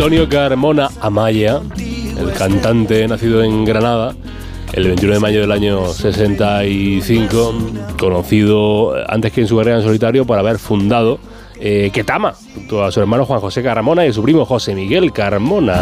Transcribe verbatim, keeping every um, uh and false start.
Antonio Carmona Amaya, el cantante nacido en Granada el veintiuno de mayo del año sesenta y cinco, conocido antes que en su carrera en solitario por haber fundado eh, Ketama, junto a su hermano Juan José Carmona y su primo José Miguel Carmona.